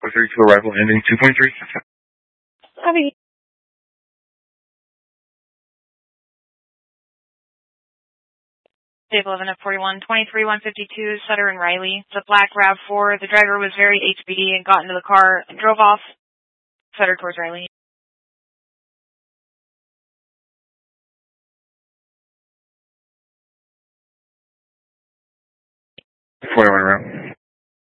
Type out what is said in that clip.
432 arrival ending 2.3. Copy. Dave 11 at 41, 23-152, Sutter and Riley. The black RAV4. The driver was very HBD and got into the car and drove off. Sutter towards Riley. 41 around.